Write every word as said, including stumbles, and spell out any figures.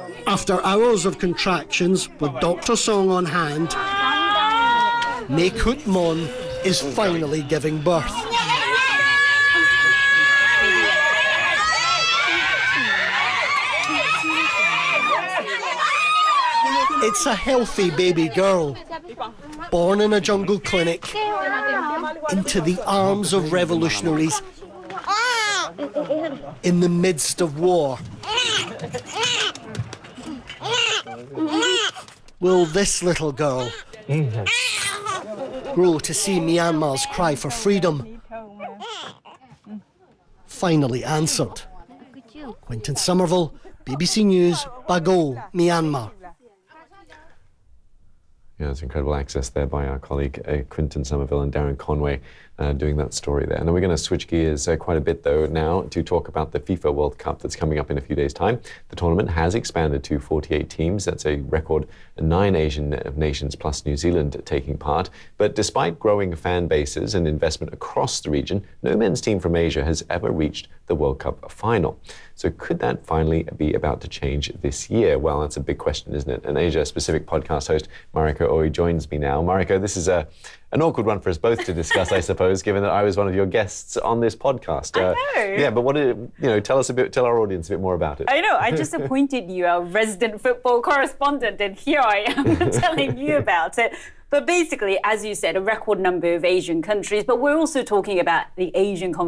After hours of contractions with Doctor Song on hand, Mae Kut Mon is finally giving birth. It's a healthy baby girl, born in a jungle clinic, into the arms of revolutionaries in the midst of war. Will this little girl grow to see Myanmar's cry for freedom finally answered? Quentin Somerville, B B C News, Bago, Myanmar. Yeah, it's incredible access there by our colleague uh, Quentin Somerville and Darren Conway uh, doing that story there. And then we're going to switch gears uh, quite a bit, though, now to talk about the FIFA World Cup that's coming up in a few days' time. The tournament has expanded to forty-eight teams. That's a record nine Asian nations plus New Zealand taking part. But despite growing fan bases and investment across the region, no men's team from Asia has ever reached the World Cup final. So could that finally be about to change this year? Well, that's a big question, isn't it? An Asia-specific podcast host, Mariko Oi, joins me now. Mariko, this is a, an awkward one for us both to discuss, I suppose, given that I was one of your guests on this podcast. I uh, know. Yeah, but what did, you know, tell us a bit, tell our audience a bit more about it. I know. I just appointed you our resident football correspondent, and here I am telling you about it. But basically, as you said, a record number of Asian countries, but we're also talking about the Asian